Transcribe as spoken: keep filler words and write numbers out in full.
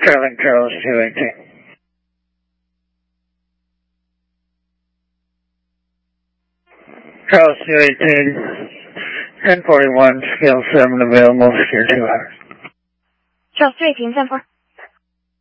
Starlink Charles two eighteen. Charles two eighteen, ten forty-one, scale seven available, secure two hours. Charles two eighteen, ten four.